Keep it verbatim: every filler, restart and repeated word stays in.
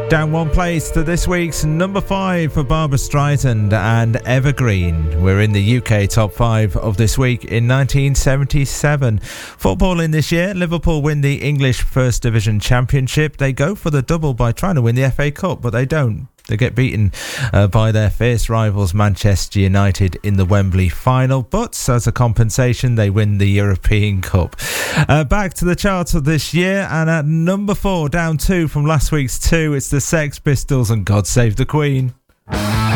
Down one place to this week's number five for Barbra Streisand and Evergreen. We're in the U K top five of this week in nineteen seventy-seven. Footballing this year, Liverpool win the English First Division Championship. They go for the double by trying to win the F A Cup, but they don't. They get beaten uh, by their fierce rivals Manchester United in the Wembley final, but as a compensation they win the European Cup. Uh, back to the charts of this year, and at number four, down two from last week's two, it's the Sex Pistols and God Save the Queen.